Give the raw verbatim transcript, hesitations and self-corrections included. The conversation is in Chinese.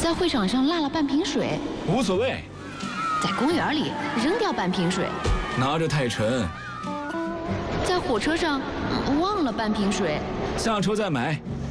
在会场上落了半瓶水， 无所谓。 在公园里扔掉半瓶水， 拿着太沉。 在火车上忘了半瓶水， 下车再买。